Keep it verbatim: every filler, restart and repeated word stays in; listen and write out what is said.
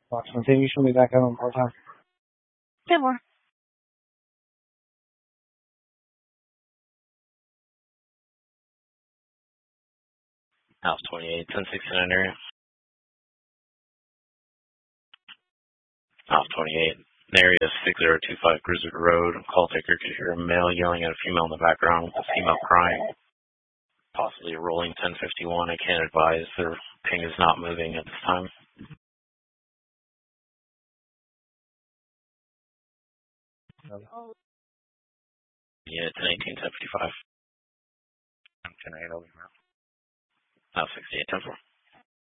Continue, you should be back out on part time. ten more. House twenty-eight, ten sixty-nine area. House twenty-eight, area six zero two five Grizzard Road. Call taker could hear a male yelling at a female in the background with a female crying. Possibly a rolling ten fifty-one. I can't advise. Their ping is not moving at this time. Oh. Yeah, ten eighteen, ten fifty-five. ten eight over here. House sixty-eight, ten four.